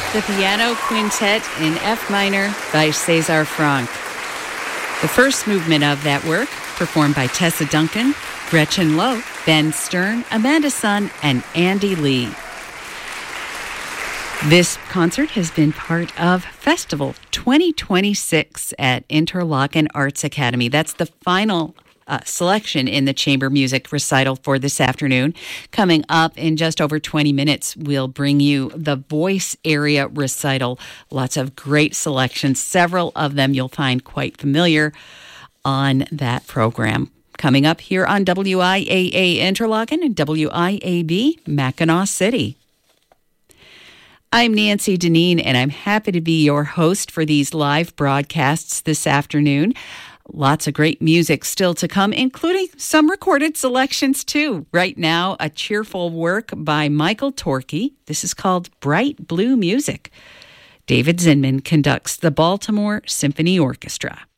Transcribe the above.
the Piano Quintet in F minor by César Franck. The first movement of that work, performed by Tessa Duncan, Gretchen Lowe, Ben Stern, Amanda Sun, and Andy Lee. This concert has been part of Festival 2026 at Interlochen Arts Academy. That's the final selection in the chamber music recital for this afternoon. Coming up in just over 20 minutes, we'll bring you the voice area recital. Lots of great selections. Several of them you'll find quite familiar on that program. Coming up here on WIAA Interlochen and WIAB Mackinac City. I'm Nancy Deneen, and I'm happy to be your host for these live broadcasts this afternoon. Lots of great music still to come, including some recorded selections, too. Right now, a cheerful work by Michael Torkey. This is called Bright Blue Music. David Zinman conducts the Baltimore Symphony Orchestra.